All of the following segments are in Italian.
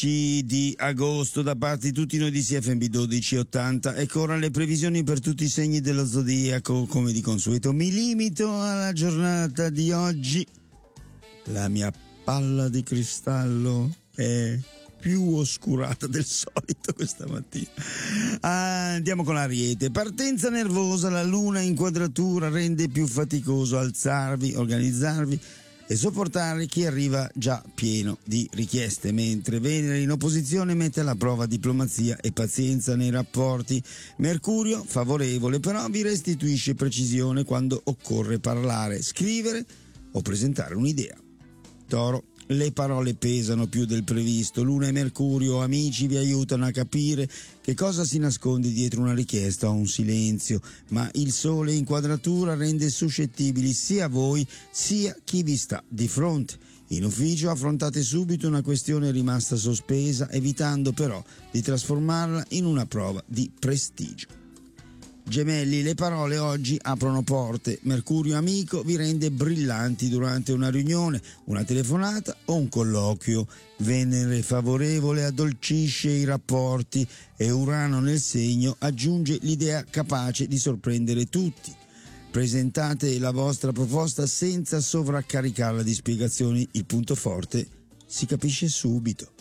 di agosto da parte di tutti noi di CFM 1280 e ora le previsioni per tutti i segni dello zodiaco come di consueto. Mi limito alla giornata di oggi. La mia palla di cristallo è più oscurata del solito questa mattina. Andiamo con l'Ariete. Partenza nervosa, la luna in quadratura rende più faticoso alzarvi, organizzarvi e sopportare chi arriva già pieno di richieste, mentre Venere in opposizione mette alla prova diplomazia e pazienza nei rapporti. Mercurio, favorevole, però vi restituisce precisione quando occorre parlare, scrivere o presentare un'idea. Toro, le parole pesano più del previsto. Luna e Mercurio, amici, vi aiutano a capire che cosa si nasconde dietro una richiesta o un silenzio, ma il Sole in quadratura rende suscettibili sia voi sia chi vi sta di fronte. In ufficio affrontate subito una questione rimasta sospesa, evitando però di trasformarla in una prova di prestigio. Gemelli, le parole oggi aprono porte. Mercurio amico vi rende brillanti durante una riunione, una telefonata o un colloquio. Venere favorevole addolcisce i rapporti e Urano nel segno aggiunge l'idea capace di sorprendere tutti. Presentate la vostra proposta senza sovraccaricarla di spiegazioni, il punto forte si capisce subito.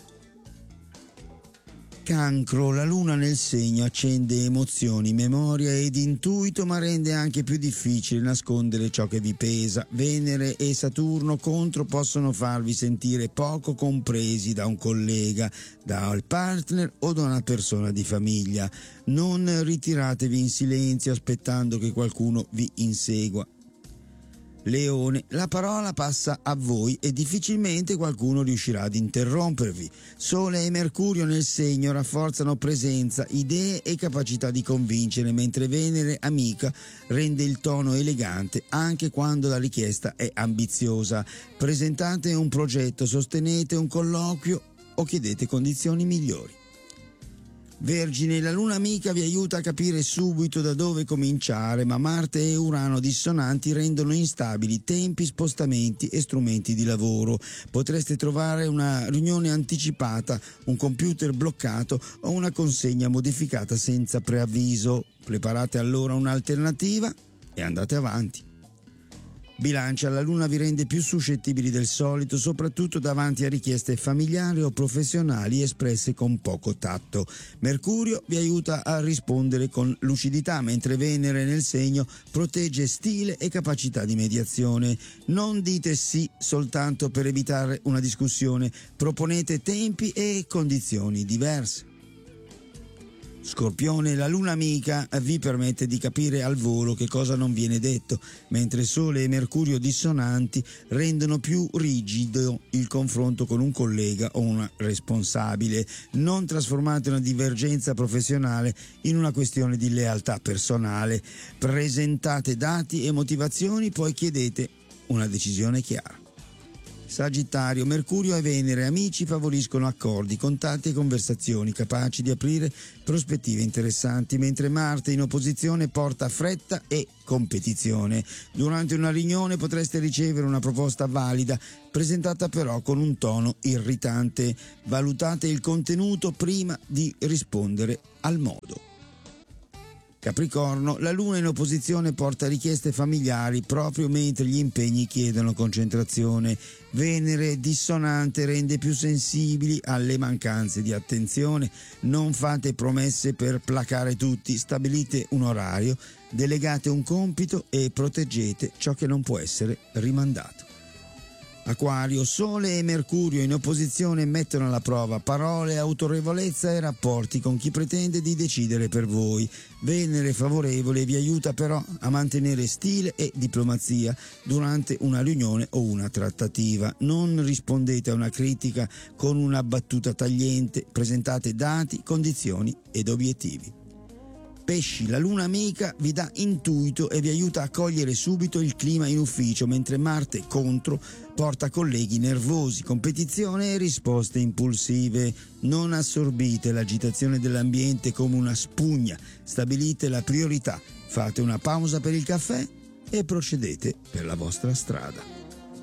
Cancro, la luna nel segno accende emozioni, memoria ed intuito, ma rende anche più difficile nascondere ciò che vi pesa. Venere e Saturno contro possono farvi sentire poco compresi da un collega, dal partner o da una persona di famiglia. Non ritiratevi in silenzio aspettando che qualcuno vi insegua. Leone, la parola passa a voi e difficilmente qualcuno riuscirà ad interrompervi. Sole e Mercurio nel segno rafforzano presenza, idee e capacità di convincere, mentre Venere amica rende il tono elegante anche quando la richiesta è ambiziosa. Presentate un progetto, sostenete un colloquio o chiedete condizioni migliori. Vergine, la luna amica vi aiuta a capire subito da dove cominciare, ma Marte e Urano dissonanti rendono instabili tempi, spostamenti e strumenti di lavoro. Potreste trovare una riunione anticipata, un computer bloccato o una consegna modificata senza preavviso. Preparate allora un'alternativa e andate avanti. Bilancia, la luna vi rende più suscettibili del solito, soprattutto davanti a richieste familiari o professionali espresse con poco tatto. Mercurio vi aiuta a rispondere con lucidità, mentre Venere nel segno protegge stile e capacità di mediazione. Non dite sì soltanto per evitare una discussione, proponete tempi e condizioni diverse. Scorpione, la luna amica vi permette di capire al volo che cosa non viene detto, mentre Sole e Mercurio dissonanti rendono più rigido il confronto con un collega o una responsabile. Non trasformate una divergenza professionale in una questione di lealtà personale. Presentate dati e motivazioni, poi chiedete una decisione chiara. Sagittario, Mercurio e Venere amici favoriscono accordi, contatti e conversazioni capaci di aprire prospettive interessanti, mentre Marte in opposizione porta fretta e competizione. Durante una riunione potreste ricevere una proposta valida, presentata però con un tono irritante. Valutate il contenuto prima di rispondere al modo. Capricorno, la luna in opposizione porta richieste familiari proprio mentre gli impegni chiedono concentrazione. Venere dissonante rende più sensibili alle mancanze di attenzione. Non fate promesse per placare tutti, stabilite un orario, delegate un compito e proteggete ciò che non può essere rimandato. Acquario, Sole e Mercurio in opposizione mettono alla prova parole, autorevolezza e rapporti con chi pretende di decidere per voi. Venere favorevole vi aiuta però a mantenere stile e diplomazia durante una riunione o una trattativa. Non rispondete a una critica con una battuta tagliente, presentate dati, condizioni ed obiettivi. Pesci, la luna amica vi dà intuito e vi aiuta a cogliere subito il clima in ufficio, mentre Marte contro porta colleghi nervosi, competizione e risposte impulsive. Non assorbite l'agitazione dell'ambiente come una spugna, stabilite la priorità, fate una pausa per il caffè e procedete per la vostra strada.